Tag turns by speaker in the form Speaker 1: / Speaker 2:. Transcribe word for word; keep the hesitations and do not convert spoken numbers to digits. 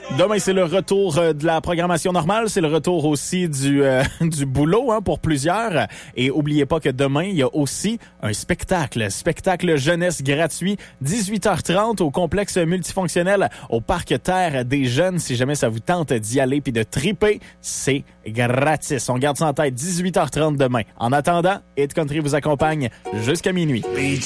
Speaker 1: Demain, c'est le retour de la programmation normale. C'est le retour aussi du, euh, du boulot hein, pour plusieurs. Et oubliez pas que demain, il y a aussi un spectacle. Spectacle jeunesse gratuit, dix-huit heures trente au complexe multifonctionnel au Parc Terre des Jeunes. Si jamais ça vous tente d'y aller puis de triper, c'est gratis. On garde ça en tête, dix-huit heures trente demain. En attendant, Hit Country vous accompagne jusqu'à minuit.